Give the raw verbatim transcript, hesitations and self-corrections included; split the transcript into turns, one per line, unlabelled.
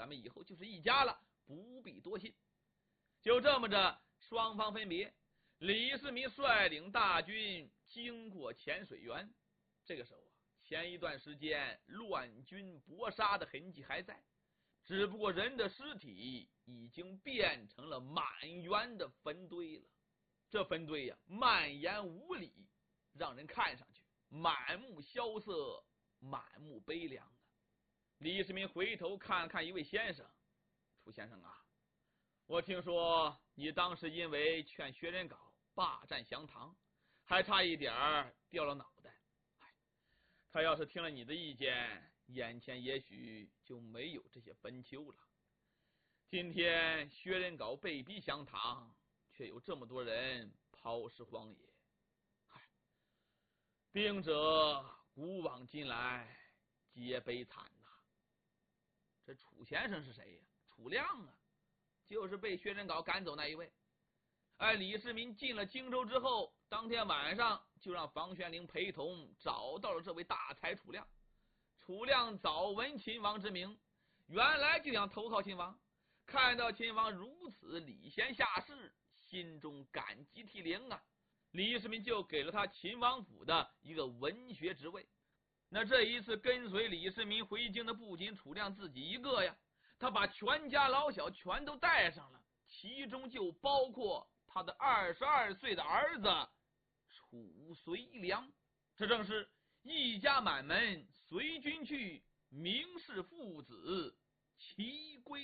咱们以后就是一家了，不必多心。就这么着，双方分别，李世民率领大军经过浅水园。这个时候啊，前一段时间乱军搏杀的痕迹还在，只不过人的尸体已经变成了满园的坟堆了。这坟堆呀、啊，蔓延五里，让人看上去满目萧瑟，满目悲凉啊。李世民回头看看一位先生，楚先生啊，我听说你当时因为劝薛仁杲霸占降唐，还差一点掉了脑袋。他要是听了你的意见，眼前也许就没有这些坟丘了。今天薛仁杲被逼降唐，却有这么多人抛尸荒野。唉，兵者古往今来皆悲惨呐、啊。这楚先生是谁呀？楚亮啊，就是被薛仁杲赶走那一位。哎，李世民进了荆州之后，当天晚上就让房玄龄陪同找到了这位大才楚亮。楚亮早闻秦王之名，原来就想投靠秦王，看到秦王如此礼贤下士，心中感激涕零啊。李世民就给了他秦王府的一个文学职位。那这一次跟随李世民回京的不仅楚亮自己一个呀，他把全家老小全都带上了，其中就包括他的二十二岁的儿子楚随良。这正是一家满门随军去，名士父子齐归。